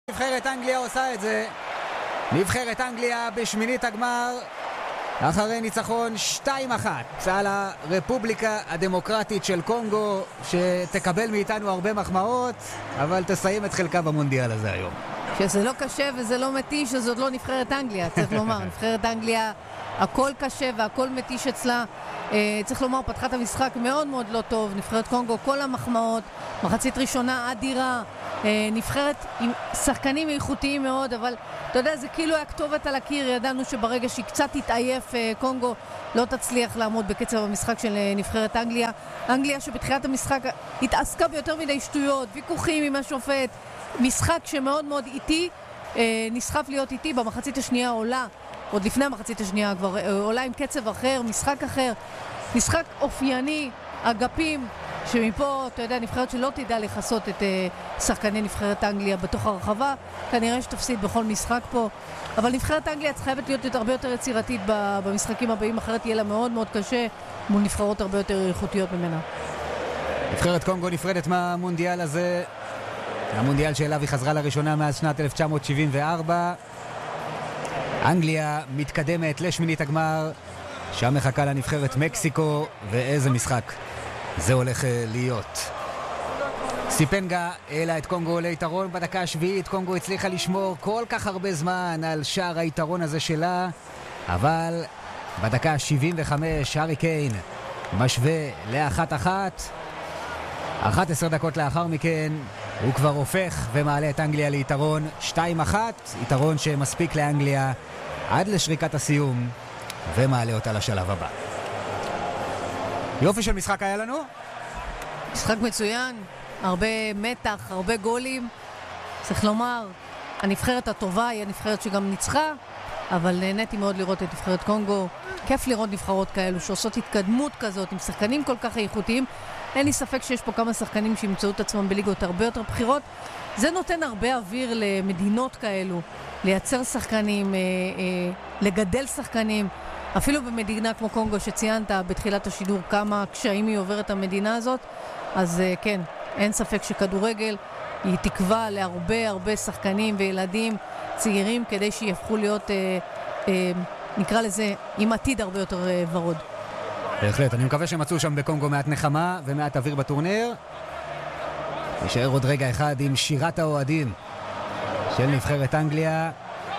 נבחרת אנגליה עושה את זה. נבחרת אנגליה בשמינית הגמר אחרי ניצחון 2-1 על הרפובליקה הדמוקרטית של קונגו, שתקבל מאיתנו הרבה מחמאות, אבל תסיים את חלקה במונדיאל הזה היום. שזה לא קשה וזה לא מתיש, אז עוד לא נבחרת אנגליה, צריך לומר. נבחרת אנגליה, הכל קשה והכל מתיש אצלה. צריך לומר, פתחה את המשחק מאוד מאוד לא טוב. נבחרת קונגו, כל המחמאות, מחצית ראשונה אדירה, נבחרת עם שחקנים איכותיים מאוד, אבל אתה יודע, זה כאילו היה כתובת על הקיר. ידענו שברגע שהיא קצת תתעייף, קונגו לא תצליח לעמוד בקצב המשחק של נבחרת אנגליה. אנגליה שבתחילת המשחק התעסקה ביותר מדי שטויות, ויכוחים עם השופט, משחק שמאוד מאוד איטי, נסחף להיות איטי. במחצית השנייה עולה, עוד לפני המחצית השנייה כבר עולה עם קצב אחר, משחק אחר, משחק אופייני, אגפים, שמפה, אתה יודע, נבחרת שלא תדע לחסות את שחקני נבחרת אנגליה בתוך הרחבה, כנראה שתפסיד בכל משחק פה, אבל נבחרת אנגליה חייבת להיות הרבה יותר יצירתית במשחקים הבאים, אחרת יהיה לה מאוד מאוד קשה מול נבחרות הרבה יותר איכותיות ממנה. נבחרת קונגו נפרדת מהמונדיאל הזה, המונדיאל שאליו היא חזרה לראשונה מאז שנת 1974. אנגליה מתקדמת לשמינית הגמר, שם מחכה לנבחרת מקסיקו, ואיזה משחק זה הולך להיות. סיפנגה העלה את קונגו ליתרון בדקה השביעית. קונגו הצליחה לשמור כל כך הרבה זמן על שער היתרון הזה שלה, אבל בדקה ה-75 הארי קיין משווה ל1-1. 11 דקות לאחר מכן הוא כבר הופך ומעלה את אנגליה ליתרון 2-1, יתרון שמספיק לאנגליה עד לשריקת הסיום, ומעלה אותה לשלב הבא. יופי של משחק היה לנו. משחק מצוין, הרבה מתח, הרבה גולים. צריך לומר, הנבחרת הטובה היא הנבחרת שגם ניצחה, אבל נהניתי מאוד לראות את נבחרת קונגו. כיף לראות נבחרות כאלו שעושות התקדמות כזאת עם שחקנים כל כך איכותיים. אין לי ספק שיש פה כמה שחקנים שימצאו את עצמם בליגות הרבה יותר בחירות. זה נותן הרבה אוויר למדינות כאלו, לייצר שחקנים, לגדל שחקנים. אפילו במדינה כמו קונגו שציינת בתחילת השידור כמה קשיים היא עוברת המדינה הזאת, אז כן, אין ספק שכדורגל היא תקווה להרבה הרבה שחקנים וילדים צעירים כדי שיהפכו להיות, נקרא לזה, עם עתיד הרבה יותר ורוד. בהחלט, אני מקווה שמצאו שם בקונגו מעט נחמה ומעט אוויר בטורניר. נשאר עוד רגע אחד עם שירת האוהדים של נבחרת אנגליה.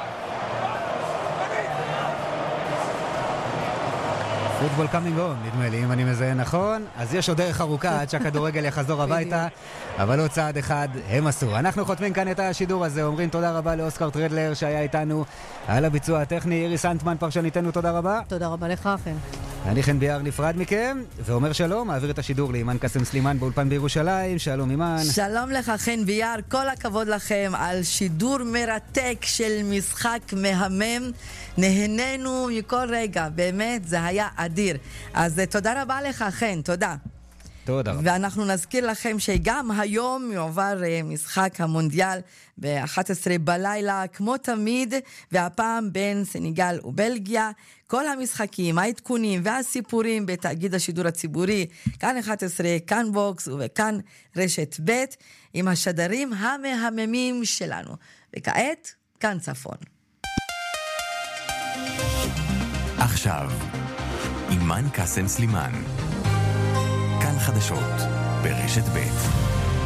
פוטבול קאמינג הום, נדמה לי, אם אני מזהה נכון. אז יש עוד דרך ארוכה עד שהכדורגל יחזור הביתה, אבל עוד צעד אחד הם עשו. אנחנו חותמים כאן את השידור הזה, אומרים תודה רבה לאוסקר טרדלר שהיה איתנו על הביצוע הטכני. איריס אנטמן פרשניתנו, תודה רבה. תודה רבה לך, אחן. אני חן ביאר נפרד מכם ואומר שלום, מעביר את השידור לאימן קסם סלימן באולפן בירושלים. שלום אימן. שלום לך חן ביאר, כל הכבוד לכם על שידור מרתק של משחק מהמם. נהנינו מכל רגע, באמת זה היה אדיר. אז תודה רבה לך חן, תודה. תודה רבה. ואנחנו נזכיר לכם שגם היום יועבר משחק המונדיאל ב-11 בלילה כמו תמיד, והפעם בין סנגל ובלגיה. כל המשחקים, העדכונים והסיפורים בתאגיד השידור הציבורי, כאן 11, כאן בוקס וכאן רשת ב' עם השדרים המהממים שלנו. וכעת, כאן צפון. עכשיו, אימן קסם סלימן. כאן חדשות ברשת ב'.